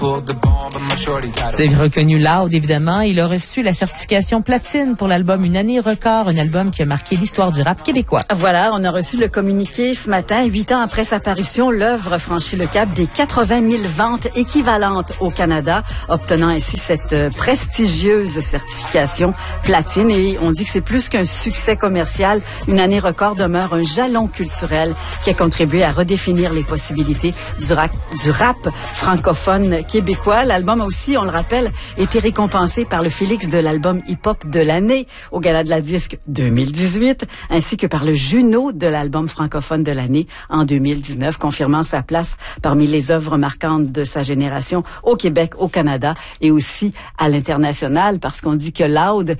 Vous avez reconnu Loud, évidemment. Il a reçu la certification platine pour l'album Une année record, un album qui a marqué l'histoire du rap québécois. Voilà, on a reçu le communiqué ce matin. 8 ans après sa parution, l'œuvre franchit le cap des 80 000 ventes équivalentes au Canada, obtenant ainsi cette prestigieuse certification platine. Et on dit que c'est plus qu'un succès commercial. Une année record demeure un jalon culturel qui a contribué à redéfinir les possibilités du rap francophone québécois. L'album a aussi, on le rappelle, été récompensé par le Félix de l'album hip-hop de l'année au Gala de la Disque 2018, ainsi que par le Juno de l'album francophone de l'année en 2019, confirmant sa place parmi les œuvres marquantes de sa génération au Québec, au Canada et aussi à l'international, parce qu'on dit que Loud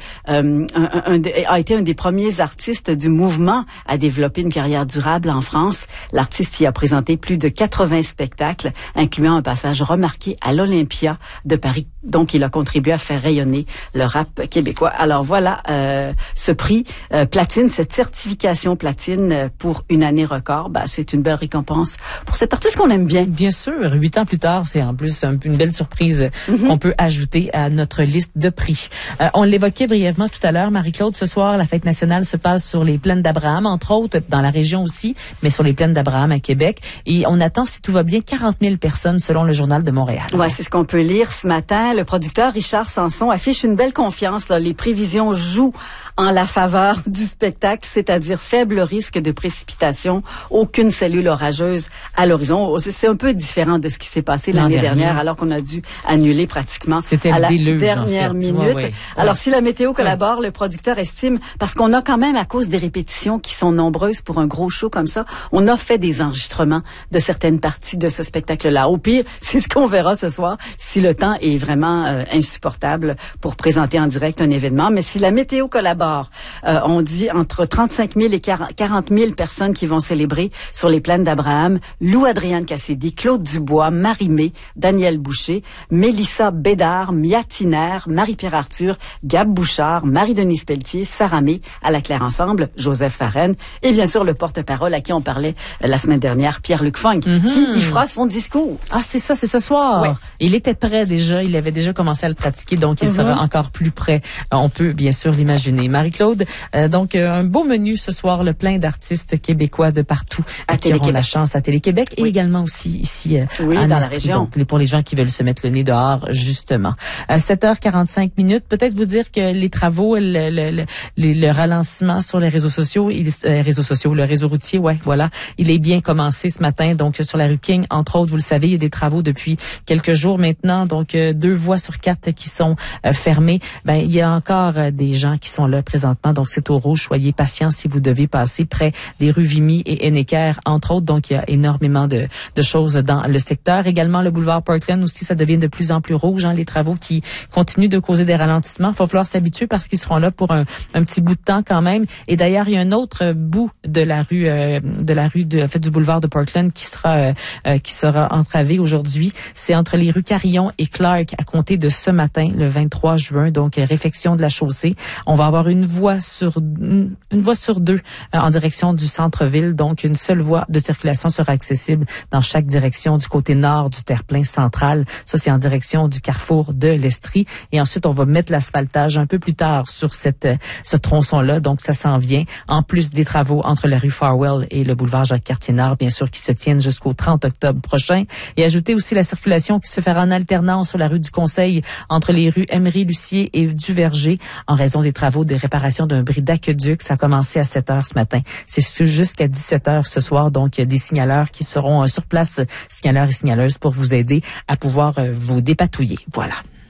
a été un des premiers artistes du mouvement à développer une carrière durable en France. L'artiste y a présenté plus de 80 spectacles, incluant un passage remarqué à l'Olympia de Paris. Donc, il a contribué à faire rayonner le rap québécois. Alors voilà, ce prix platine, cette certification platine pour une année record, c'est une belle récompense pour cet artiste qu'on aime bien. Bien sûr, 8 ans plus tard, c'est en plus une belle surprise qu'on peut ajouter à notre liste de prix. On l'évoquait brièvement tout à l'heure, Marie-Claude, ce soir, la fête nationale se passe sur les plaines d'Abraham, entre autres, dans la région aussi, mais sur les plaines d'Abraham à Québec. Et on attend, si tout va bien, 40 000 personnes selon le Journal de Montréal. Ouais, c'est ce qu'on peut lire ce matin. Le producteur Richard Sanson affiche une belle confiance. Là. Les prévisions jouent en la faveur du spectacle, c'est-à-dire faible risque de précipitation, aucune cellule orageuse à l'horizon. C'est un peu différent de ce qui s'est passé l'année dernière, alors qu'on a dû annuler pratiquement à la dernière minute. Ouais. Alors, si la météo collabore, le producteur estime, parce qu'on a quand même, à cause des répétitions qui sont nombreuses pour un gros show comme ça, on a fait des enregistrements de certaines parties de ce spectacle-là. Au pire, c'est ce qu'on verra ce soir, si le temps est vraiment insupportable pour présenter en direct un événement. Mais si la météo collabore, on dit entre 35 000 et 40 000 personnes qui vont célébrer sur les plaines d'Abraham. Lou-Adrienne Cassidy, Claude Dubois, Marie-Mé, Daniel Boucher, Mélissa Bédard, Mia Tiner, Marie-Pierre Arthur, Gab Bouchard, Marie-Denise Pelletier, Sarah May, à la Claire Ensemble, Joseph Sarène et bien sûr le porte-parole à qui on parlait la semaine dernière, Pierre-Luc Funk, qui y fera son discours. Ah, c'est ça, c'est ce soir. Ouais. Il était prêt déjà, il avait déjà commencé à le pratiquer, donc il sera encore plus prêt. On peut bien sûr l'imaginer. Marie-Claude, donc un beau menu ce soir, le plein d'artistes québécois de partout qui auront la chance à Télé-Québec et également aussi ici dans la région. Donc, pour les gens qui veulent se mettre le nez dehors, justement. 7h45, peut-être vous dire que les travaux, le ralentissement sur les réseaux sociaux, le réseau routier, voilà, il est bien commencé ce matin. Donc, sur la rue King, entre autres, vous le savez, il y a des travaux depuis quelques jours maintenant. Donc, 2 voies sur 4 qui sont fermées. Il y a encore des gens qui sont là présentement. Donc, c'est au rouge. Soyez patients si vous devez passer près des rues Vimy et Hennecker, entre autres. Donc, il y a énormément de choses dans le secteur. Également, le boulevard Parkland aussi, ça devient de plus en plus rouge. Les travaux qui continuent de causer des ralentissements. Il va falloir s'habituer parce qu'ils seront là pour un petit bout de temps quand même. Et d'ailleurs, il y a un autre bout de la rue, du boulevard de Parkland qui sera entravé aujourd'hui. C'est entre les rues Carillon et Clark à compter de ce matin, le 23 juin. Donc, réfection de la chaussée. On va avoir une voie sur 2 en direction du centre-ville. Donc, une seule voie de circulation sera accessible dans chaque direction du côté nord du terre-plein central. Ça, c'est en direction du carrefour de l'Estrie. Et ensuite, on va mettre l'asphaltage un peu plus tard sur ce tronçon-là. Donc, ça s'en vient. En plus des travaux entre la rue Farwell et le boulevard Jacques-Cartier-Nord, bien sûr, qui se tiennent jusqu'au 30 octobre prochain. Et ajouter aussi la circulation qui se fera en alternance sur la rue du Conseil entre les rues Emery-Lucier et du Verger en raison des travaux de réparation d'un bris d'aqueduc. Ça a commencé à 7h ce matin. C'est jusqu'à 17h ce soir. Donc, il y a des signaleurs qui seront sur place, signaleurs et signaleuses, pour vous aider à pouvoir vous dépatouiller. Voilà.